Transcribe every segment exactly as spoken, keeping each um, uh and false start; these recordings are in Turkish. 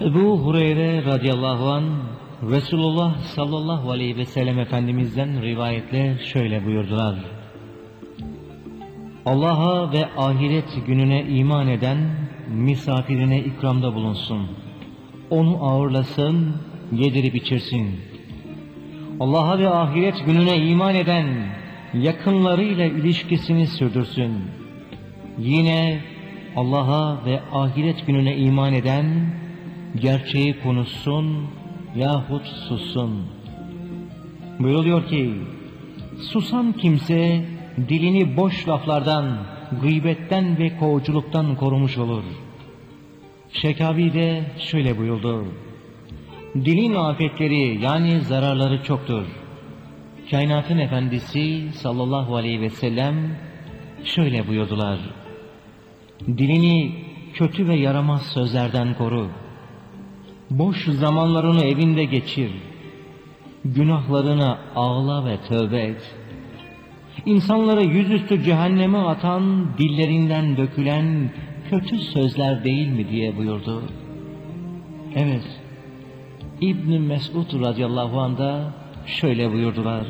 Ebu Hureyre radıyallahu an Resulullah sallallahu aleyhi ve sellem Efendimiz'den rivayetle şöyle buyurdular: Allah'a ve ahiret gününe iman eden misafirine ikramda bulunsun. Onu ağırlasın, yedirip içirsin. Allah'a ve ahiret gününe iman eden yakınlarıyla ilişkisini sürdürsün. Yine Allah'a ve ahiret gününe iman eden gerçeği konuşsun yahut sussun. Buyuruluyor ki, susan kimse dilini boş laflardan, gıybetten ve kovuculuktan korumuş olur. Şekavi de şöyle buyurdu: dilin afetleri yani zararları çoktur. Kainatın efendisi sallallahu aleyhi ve sellem şöyle buyurdular: dilini kötü ve yaramaz sözlerden koru. Boş zamanlarını evinde geçir. Günahlarına ağla ve tövbe et. İnsanları yüzüstü cehenneme atan, dillerinden dökülen kötü sözler değil mi diye buyurdu. Evet, İbn Mesud radıyallahu anh da şöyle buyurdular: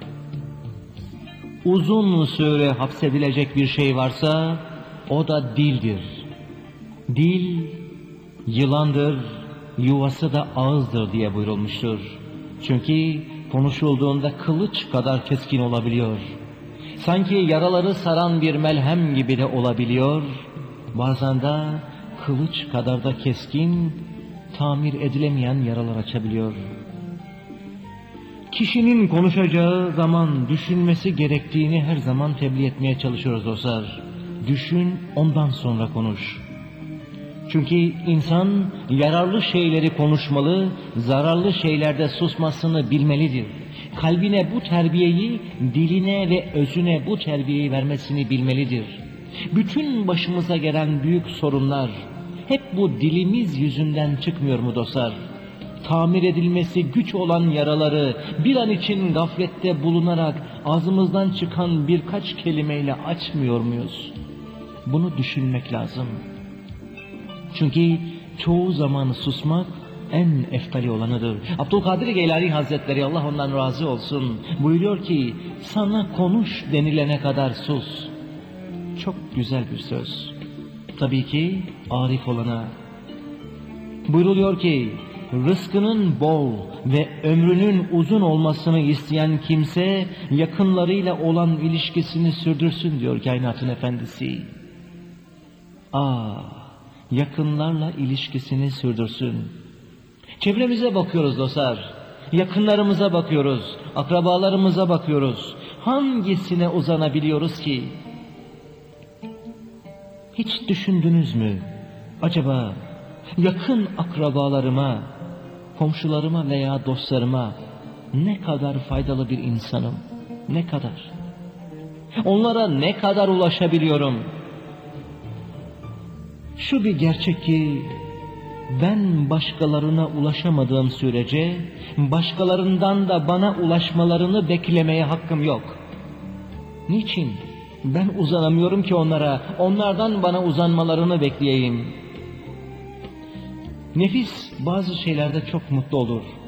uzun süre hapsedilecek bir şey varsa o da dildir. Dil yılandır, yuvası da ağızdır diye buyurulmuştur. Çünkü konuşulduğunda kılıç kadar keskin olabiliyor. Sanki yaraları saran bir melhem gibi de olabiliyor. Bazen de kılıç kadar da keskin, tamir edilemeyen yaralar açabiliyor. Kişinin konuşacağı zaman düşünmesi gerektiğini her zaman tebliğ etmeye çalışıyoruz dostlar. Düşün, ondan sonra konuş. Çünkü insan yararlı şeyleri konuşmalı, zararlı şeylerde susmasını bilmelidir. Kalbine bu terbiyeyi, diline ve özüne bu terbiyeyi vermesini bilmelidir. Bütün başımıza gelen büyük sorunlar hep bu dilimiz yüzünden çıkmıyor mu dostlar? Tamir edilmesi güç olan yaraları bir an için gaflette bulunarak ağzımızdan çıkan birkaç kelimeyle açmıyor muyuz? Bunu düşünmek lazım. Çünkü çoğu zaman susmak en eftali olanıdır. Abdülkadir Geylani Hazretleri, Allah ondan razı olsun, buyuruyor ki, sana konuş denilene kadar sus. Çok güzel bir söz. Tabii ki arif olana. Buyruluyor ki, rızkının bol ve ömrünün uzun olmasını isteyen kimse yakınlarıyla olan ilişkisini sürdürsün diyor kainatın efendisi. Aa, yakınlarla ilişkisini sürdürsün. Çevremize bakıyoruz dostlar. Yakınlarımıza bakıyoruz, akrabalarımıza bakıyoruz. Hangisine uzanabiliyoruz ki? Hiç düşündünüz mü? Acaba yakın akrabalarıma, komşularıma veya dostlarıma ne kadar faydalı bir insanım? Ne kadar? Onlara ne kadar ulaşabiliyorum? Şu bir gerçek ki ben başkalarına ulaşamadığım sürece başkalarından da bana ulaşmalarını beklemeye hakkım yok. Niçin? Ben uzanamıyorum ki onlara, onlardan bana uzanmalarını bekleyeyim. Nefis bazı şeylerde çok mutlu olur.